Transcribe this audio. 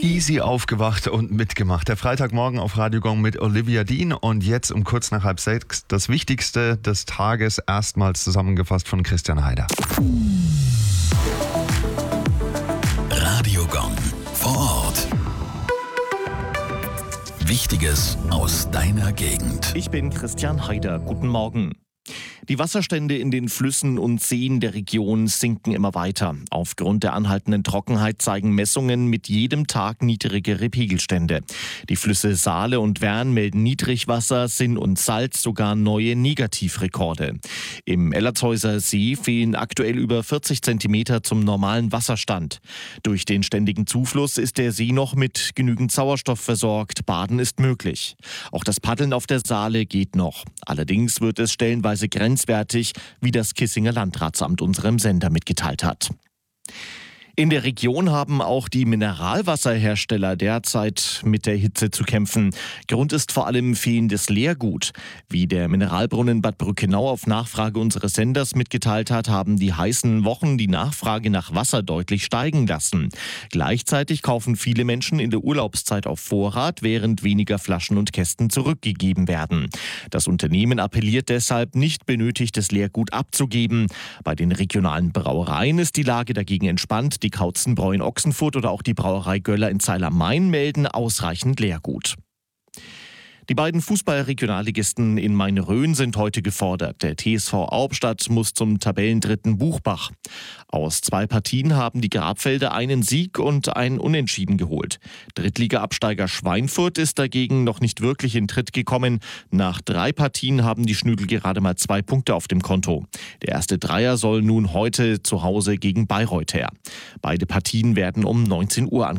Easy aufgewacht und mitgemacht. Der Freitagmorgen auf Radio Gong mit Olivia Dean und jetzt um kurz nach 5:30 das Wichtigste des Tages erstmals zusammengefasst von Christian Heider. Radio Gong vor Ort. Wichtiges aus deiner Gegend. Ich bin Christian Heider. Guten Morgen. Die Wasserstände in den Flüssen und Seen der Region sinken immer weiter. Aufgrund der anhaltenden Trockenheit zeigen Messungen mit jedem Tag niedrigere Pegelstände. Die Flüsse Saale und Wern melden Niedrigwasser, Sinn und Salz sogar neue Negativrekorde. Im Ellertshäuser See fehlen aktuell über 40 Zentimeter zum normalen Wasserstand. Durch den ständigen Zufluss ist der See noch mit genügend Sauerstoff versorgt. Baden ist möglich. Auch das Paddeln auf der Saale geht noch. Allerdings wird es stellenweise grenzwertig, wie das Kissinger Landratsamt unserem Sender mitgeteilt hat. In der Region haben auch die Mineralwasserhersteller derzeit mit der Hitze zu kämpfen. Grund ist vor allem fehlendes Leergut. Wie der Mineralbrunnen Bad Brückenau auf Nachfrage unseres Senders mitgeteilt hat, haben die heißen Wochen die Nachfrage nach Wasser deutlich steigen lassen. Gleichzeitig kaufen viele Menschen in der Urlaubszeit auf Vorrat, während weniger Flaschen und Kästen zurückgegeben werden. Das Unternehmen appelliert deshalb, nicht benötigtes Leergut abzugeben. Bei den regionalen Brauereien ist die Lage dagegen entspannt. Die Kauzenbräu in Ochsenfurt oder auch die Brauerei Göller in Zeil am Main melden ausreichend Leergut. Die beiden Fußball-Regionalligisten in Main-Rhön sind heute gefordert. Der TSV Aubstadt muss zum Tabellendritten Buchbach. Aus 2 Partien haben die Grabfelder einen Sieg und ein Unentschieden geholt. Drittliga-Absteiger Schweinfurt ist dagegen noch nicht wirklich in Tritt gekommen. Nach 3 Partien haben die Schnüdel gerade mal 2 Punkte auf dem Konto. Der erste Dreier soll nun heute zu Hause gegen Bayreuth her. Beide Partien werden um 19 Uhr